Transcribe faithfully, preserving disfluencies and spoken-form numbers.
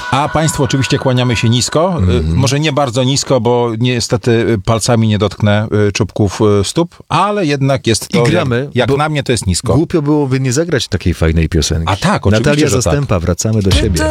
A państwu oczywiście kłaniamy się nisko. Mm. Może nie bardzo nisko, bo niestety palcami nie dotknę czubków stóp, ale jednak jest to, I gramy, jak, jak na mnie to jest nisko. Głupio byłoby nie zagrać takiej fajnej piosenki. A tak, oczywiście, Natalia że Zastępa, tak. wracamy do siebie.